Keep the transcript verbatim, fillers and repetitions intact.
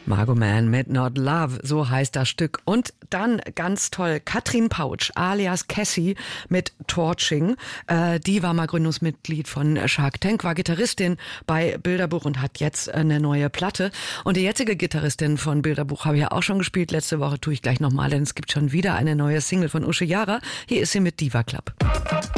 Margot Mann mit Not Love, so heißt das Stück. Und dann ganz toll, Katrin Pautsch alias Cassie mit Torching. Äh, die war mal Gründungsmitglied von Shark Tank, war Gitarristin bei Bilderbuch und hat jetzt eine neue Platte. Und die jetzige Gitarristin von Bilderbuch habe ich ja auch schon gespielt. Letzte Woche tue ich gleich nochmal, denn es gibt schon wieder eine neue Single von Uschi Yara. Hier ist sie mit Diva Club.